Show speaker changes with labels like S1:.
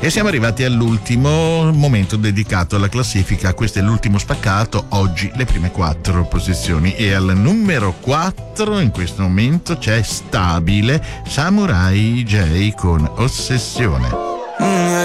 S1: E siamo arrivati all'ultimo momento dedicato alla classifica. Questo è l'ultimo spaccato, oggi le prime 4 posizioni, e al numero 4 in questo momento c'è Stabile, Samurai J con Ossessione.